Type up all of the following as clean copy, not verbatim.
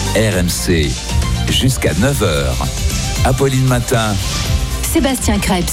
RMC, jusqu'à 9h. Apolline Matin. Sébastien Krebs.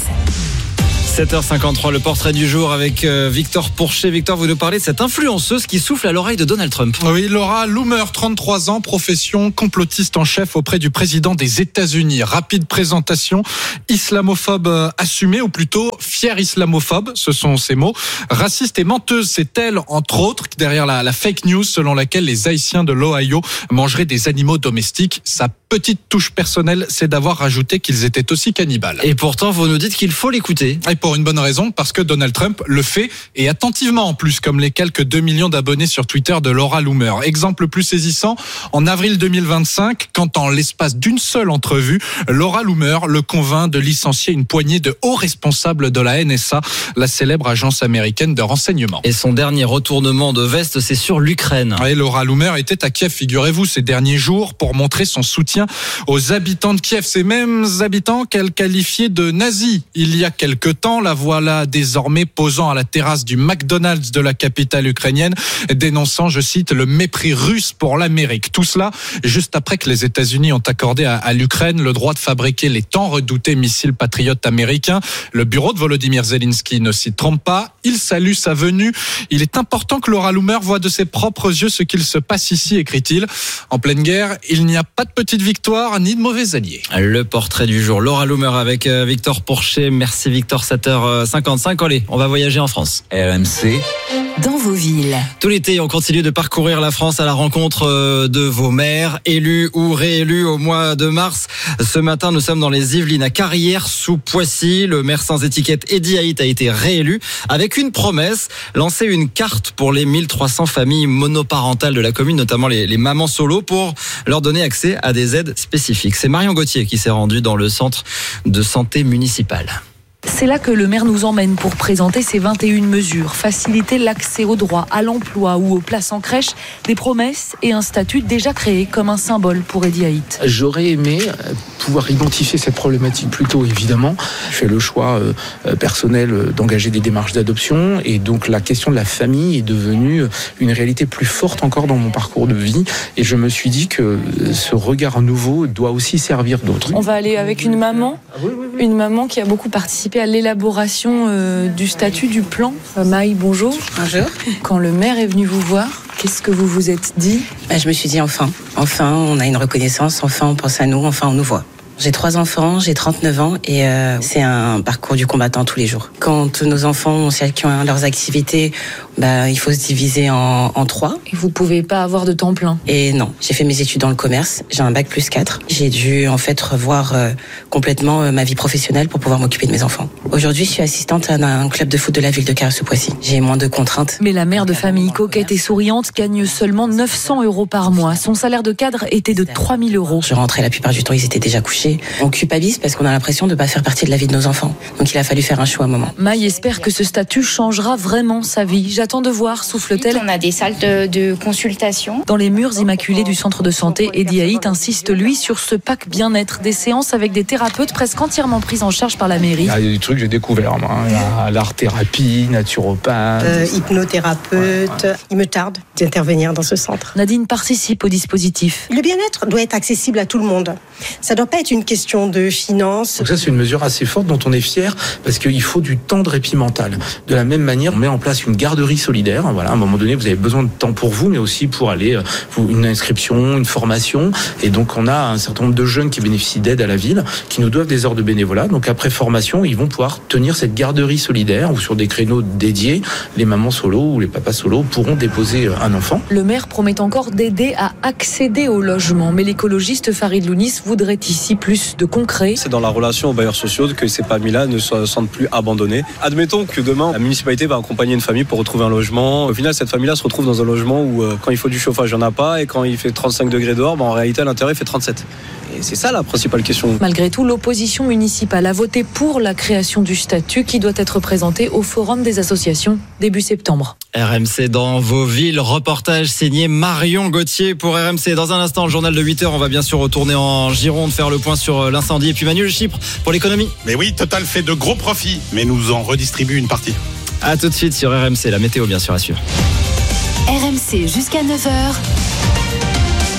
7h53, le portrait du jour avec Victor Pourchet. Victor, vous nous parlez de cette influenceuse qui souffle à l'oreille de Donald Trump. Oui, Laura Loomer, 33 ans, profession complotiste en chef auprès du président des États-Unis. Rapide présentation, islamophobe assumée, ou plutôt fière islamophobe, ce sont ses mots. Raciste et menteuse, c'est elle, entre autres, derrière la fake news selon laquelle les Haïtiens de l'Ohio mangeraient des animaux domestiques. Sa petite touche personnelle, c'est d'avoir rajouté qu'ils étaient aussi cannibales. Et pourtant, vous nous dites qu'il faut l'écouter. Et pour une bonne raison, parce que Donald Trump le fait, et attentivement en plus, comme les quelques 2 millions d'abonnés sur Twitter de Laura Loomer. Exemple le plus saisissant, en avril 2025, quand en l'espace d'une seule entrevue, Laura Loomer le convainc de licencier une poignée de hauts responsables de la NSA, la célèbre agence américaine de renseignement. Et son dernier retournement de veste, c'est sur l'Ukraine. Et Laura Loomer était à Kiev, figurez-vous, ces derniers jours, pour montrer son soutien aux habitants de Kiev, ces mêmes habitants qu'elle qualifiait de nazis il y a quelque temps. La voilà désormais posant à la terrasse du McDonald's de la capitale ukrainienne, dénonçant, je cite, le mépris russe pour l'Amérique. Tout cela juste après que les États-Unis ont accordé à l'Ukraine le droit de fabriquer les tant redoutés missiles patriotes américains. Le bureau de Volodymyr Zelensky ne s'y trompe pas. Il salue sa venue. Il est important que Laura Loomer voie de ses propres yeux ce qu'il se passe ici, écrit-il. En pleine guerre, il n'y a pas de petite victoire ni de mauvais alliés. Le portrait du jour, Laura Loomer avec Victor Pourchet. Merci Victor, 7h55. Allez, on va voyager en France. RMC. Dans vos villes. Tout l'été, on continue de parcourir la France à la rencontre de vos maires, élus ou réélus au mois de mars. Ce matin, nous sommes dans les Yvelines, à Carrières, sous Poissy. Le maire sans étiquette, Eddy Haït, a été réélu avec une promesse, lancer une carte pour les 1300 familles monoparentales de la commune, notamment les mamans solo, pour leur donner accès à des aides spécifiques. C'est Marion Gauthier qui s'est rendue dans le centre de santé municipal. C'est là que le maire nous emmène pour présenter ses 21 mesures. Faciliter l'accès aux droits, à l'emploi ou aux places en crèche, des promesses et un statut déjà créé comme un symbole pour Eddy Haït. J'aurais aimé pouvoir identifier cette problématique plus tôt, évidemment. Je fais le choix personnel d'engager des démarches d'adoption et donc la question de la famille est devenue une réalité plus forte encore dans mon parcours de vie et je me suis dit que ce regard nouveau doit aussi servir d'autres. On va aller avec une maman qui a beaucoup participé à l'élaboration du statut, du plan. Maï, bonjour. Bonjour. Quand le maire est venu vous voir, qu'est-ce que vous vous êtes dit ? Je me suis dit enfin on a une reconnaissance, enfin on pense à nous, enfin on nous voit. J'ai 3 enfants, j'ai 39 ans et c'est un parcours du combattant tous les jours. Quand nos enfants ont chacun leurs activités, il faut se diviser en 3. Et vous pouvez pas avoir de temps plein. Et non, j'ai fait mes études dans le commerce, j'ai un bac +4. J'ai dû en fait revoir complètement ma vie professionnelle pour pouvoir m'occuper de mes enfants. Aujourd'hui, je suis assistante à un club de foot de la ville de Carrières-sous-Poissy. J'ai moins de contraintes. Mais la mère de famille coquette et souriante gagne seulement 900 € par mois. Son salaire de cadre était de 3 000 €. Je rentrais la plupart du temps, ils étaient déjà couchés. On culpabilise parce qu'on a l'impression de ne pas faire partie de la vie de nos enfants. Donc il a fallu faire un choix à un moment. Maï espère que ce statut changera vraiment sa vie. J'attends de voir, souffle-t-elle. On a des salles de consultation. Dans les murs immaculés du centre de santé, Eddy Haït insiste, lui, sur ce pack bien-être. Des séances avec des thérapeutes presque entièrement prises en charge par la mairie. Il y a des trucs que j'ai découverts, moi. L'art-thérapie, naturopathe. Hypnothérapeute. Il me tarde d'intervenir dans ce centre. Nadine participe au dispositif. Le bien-être doit être accessible à tout le monde. Ça ne doit pas être une question de finances. Donc ça, c'est une mesure assez forte dont on est fier parce qu'il faut du temps de répit mental. De la même manière, on met en place une garderie solidaire. Voilà, à un moment donné, vous avez besoin de temps pour vous, mais aussi pour aller une inscription, une formation. Et donc, on a un certain nombre de jeunes qui bénéficient d'aide à la ville, qui nous doivent des heures de bénévolat. Donc, après formation, ils vont pouvoir tenir cette garderie solidaire ou sur des créneaux dédiés. Les mamans solo ou les papas solo pourront déposer un enfant. Le maire promet encore d'aider à accéder au logement, mais l'écologiste Farid Lounis voudrait ici plus de concret. C'est dans la relation aux bailleurs sociaux que ces familles-là ne se sentent plus abandonnées. Admettons que demain, la municipalité va accompagner une famille pour retrouver un logement. Au final, cette famille-là se retrouve dans un logement où quand il faut du chauffage, il n'y en a pas, et quand il fait 35 degrés dehors, en réalité, à l'intérieur, il fait 37. Et c'est ça la principale question. Malgré tout, l'opposition municipale a voté pour la création du statut qui doit être présenté au Forum des associations début septembre. RMC dans vos villes, reportage signé Marion Gauthier pour RMC. Dans un instant, le journal de 8h, on va bien sûr retourner en Gironde, faire le point sur l'incendie. Et puis Manuel Chypre pour l'économie. Mais oui, Total fait de gros profits, mais nous en redistribue une partie. A tout de suite sur RMC, la météo bien sûr à suivre. RMC jusqu'à 9h.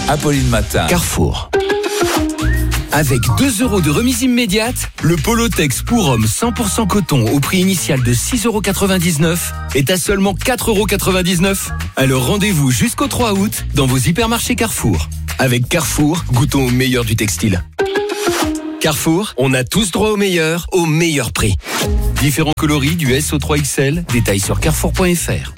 Apolline Matin. Carrefour. Avec 2 € de remise immédiate, le Polotex pour homme 100% coton au prix initial de 6,99 € est à seulement 4,99 €. Alors rendez-vous jusqu'au 3 août dans vos hypermarchés Carrefour. Avec Carrefour, goûtons au meilleur du textile. Carrefour, on a tous droit au meilleur prix. Différents coloris du S au 3XL, détails sur carrefour.fr.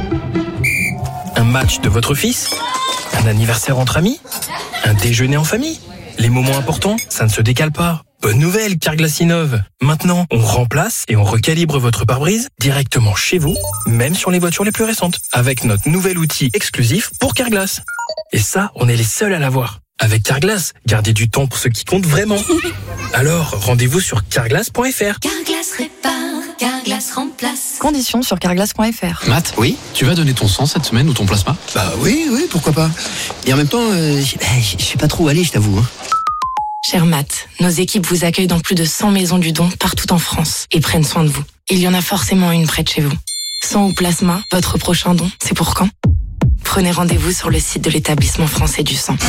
Un match de votre fils ? Un anniversaire entre amis ? Un déjeuner en famille ? Les moments importants, ça ne se décale pas. Bonne nouvelle, Carglass innove. Maintenant, on remplace et on recalibre votre pare-brise directement chez vous, même sur les voitures les plus récentes, avec notre nouvel outil exclusif pour Carglass. Et ça, on est les seuls à l'avoir. Avec Carglass, gardez du temps pour ce qui compte vraiment. Alors, rendez-vous sur carglass.fr. Carglass répare, Carglass remplace. Conditions sur carglass.fr. Matt, oui, tu vas donner ton sang cette semaine ou ton plasma ? Bah oui, pourquoi pas. Et en même temps, je sais pas trop où aller, je t'avoue. Cher Matt, nos équipes vous accueillent dans plus de 100 maisons du don partout en France et prennent soin de vous. Il y en a forcément une près de chez vous. Sang ou plasma, votre prochain don, c'est pour quand ? Prenez rendez-vous sur le site de l'établissement français du sang.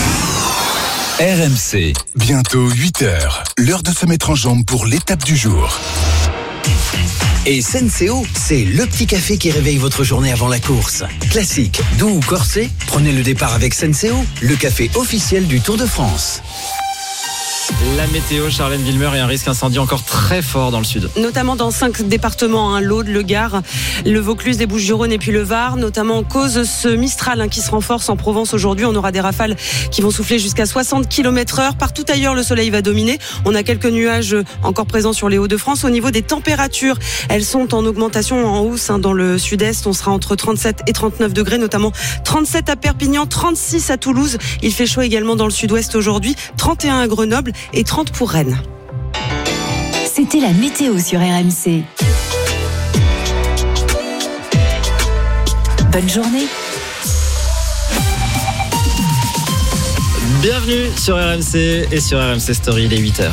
RMC. Bientôt 8h, l'heure de se mettre en jambe pour l'étape du jour. Et Senseo, c'est le petit café qui réveille votre journée avant la course. Classique, doux ou corsé, prenez le départ avec Senseo, le café officiel du Tour de France. La météo, Charlène Villemer, et un risque incendie encore très fort dans le sud. Notamment dans 5 départements, l'Aude, le Gard, le Vaucluse, les Bouches-du-Rhône et puis le Var, notamment en cause ce Mistral qui se renforce en Provence aujourd'hui. On aura des rafales qui vont souffler jusqu'à 60 km/h. Partout ailleurs, le soleil va dominer. On a quelques nuages encore présents sur les Hauts-de-France. Au niveau des températures, elles sont en augmentation, en hausse dans le sud-est. On sera entre 37 et 39 degrés, notamment 37 à Perpignan, 36 à Toulouse. Il fait chaud également dans le sud-ouest aujourd'hui, 31 à Grenoble et 30 pour Rennes. C'était la météo sur RMC. Bonne journée. Bienvenue sur RMC et sur RMC Story, il est 8h.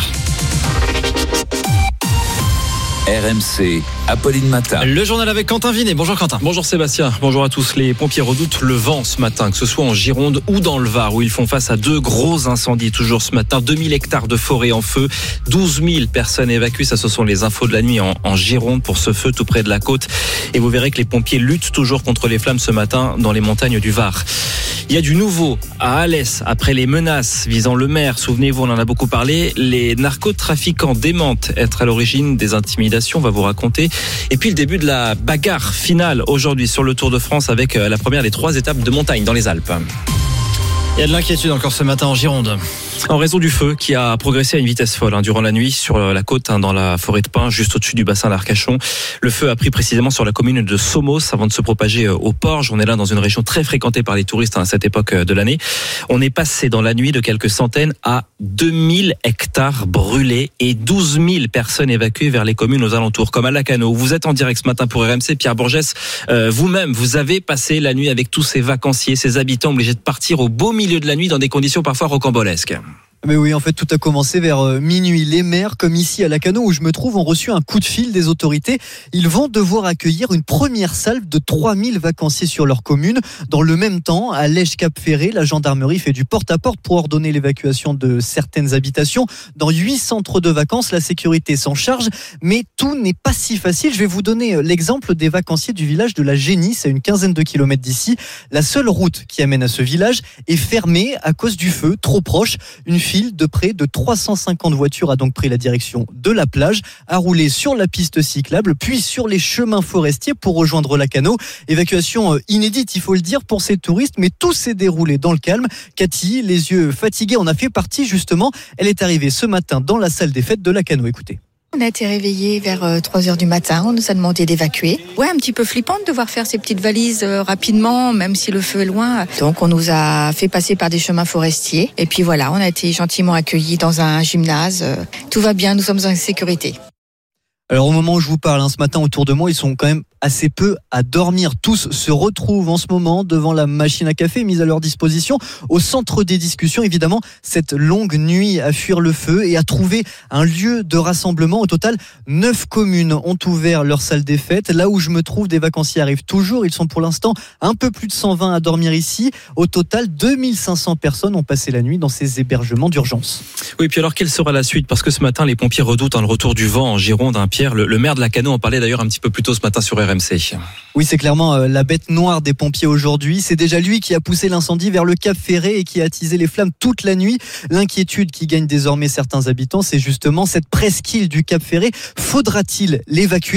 RMC, Apolline Matin. Le journal avec Quentin Vinet. Bonjour Quentin. Bonjour Sébastien, bonjour à tous. Les pompiers redoutent le vent ce matin, que ce soit en Gironde ou dans le Var, où ils font face à 2 gros incendies toujours ce matin. 2000 hectares de forêt en feu, 12 000 personnes évacuées. Ça, ce sont les infos de la nuit en Gironde pour ce feu tout près de la côte. Et vous verrez que les pompiers luttent toujours contre les flammes ce matin dans les montagnes du Var. Il y a du nouveau à Alès après les menaces visant le maire. Souvenez-vous, on en a beaucoup parlé. Les narcotrafiquants démentent être à l'origine des intimidations, on va vous raconter. Et puis le début de la bagarre finale aujourd'hui sur le Tour de France avec la première des 3 étapes de montagne dans les Alpes. Il y a de l'inquiétude encore ce matin en Gironde. En raison du feu qui a progressé à une vitesse folle durant la nuit sur la côte, dans la forêt de pins, juste au-dessus du bassin d'Arcachon. Le feu a pris précisément sur la commune de Somos avant de se propager au Porge. On est là dans une région très fréquentée par les touristes à cette époque de l'année. On est passé dans la nuit de quelques centaines à 2000 hectares brûlés et 12 000 personnes évacuées vers les communes aux alentours, comme à Lacanau. Vous êtes en direct ce matin pour RMC. Pierre Bourgès, vous-même, vous avez passé la nuit avec tous ces vacanciers, ces habitants obligés de partir au beau milieu de la nuit dans des conditions parfois rocambolesques. Mais oui, en fait, tout a commencé vers minuit. Les maires, comme ici à Lacanau où je me trouve, ont reçu un coup de fil des autorités. Ils vont devoir accueillir une première salve de 3000 vacanciers sur leur commune. Dans le même temps, à Lège-Cap-Ferré, la gendarmerie fait du porte-à-porte pour ordonner l'évacuation de certaines habitations. Dans 8 centres de vacances, la sécurité s'en charge, mais tout n'est pas si facile. Je vais vous donner l'exemple des vacanciers du village de la Génisse, à une quinzaine de kilomètres d'ici. La seule route qui amène à ce village est fermée à cause du feu, trop proche. Une file de près de 350 voitures a donc pris la direction de la plage, a roulé sur la piste cyclable, puis sur les chemins forestiers pour rejoindre Lacanau. Évacuation inédite, il faut le dire, pour ces touristes, mais tout s'est déroulé dans le calme. Cathy, les yeux fatigués, en a fait partie justement. Elle est arrivée ce matin dans la salle des fêtes de Lacanau. Écoutez. On a été réveillés vers 3h du matin, on nous a demandé d'évacuer. Ouais, un petit peu flippant de devoir faire ces petites valises rapidement, même si le feu est loin. Donc on nous a fait passer par des chemins forestiers. Et puis voilà, on a été gentiment accueillis dans un gymnase. Tout va bien, nous sommes en sécurité. Alors au moment où je vous parle, ce matin autour de moi, ils sont quand même assez peu à dormir. Tous se retrouvent en ce moment devant la machine à café mise à leur disposition. Au centre des discussions, évidemment, cette longue nuit à fuir le feu et à trouver un lieu de rassemblement. Au total, 9 communes ont ouvert leur salle des fêtes. Là où je me trouve, des vacanciers arrivent toujours. Ils sont pour l'instant un peu plus de 120 à dormir ici. Au total, 2500 personnes ont passé la nuit dans ces hébergements d'urgence. Oui, puis alors quelle sera la suite? Parce que ce matin, les pompiers redoutent le retour du vent en Gironde. Pierre, le maire de Lacanau en parlait d'ailleurs un petit peu plus tôt ce matin sur RMC. Oui, c'est clairement la bête noire des pompiers aujourd'hui. C'est déjà lui qui a poussé l'incendie vers le Cap Ferré et qui a attisé les flammes toute la nuit. L'inquiétude qui gagne désormais certains habitants, c'est justement cette presqu'île du Cap Ferré. Faudra-t-il l'évacuer ?